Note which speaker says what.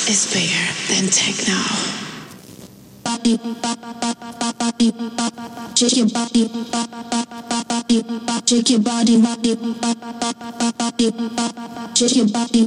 Speaker 1: is bigger than techno. Shake your body, shake your body, shake your body,